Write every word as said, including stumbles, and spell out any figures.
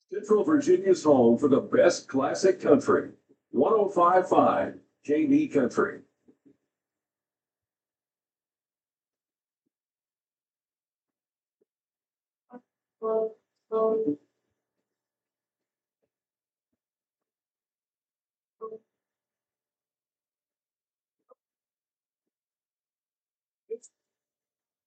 Central Virginia's home for the best classic country. one oh five point five J B Country. Well, um,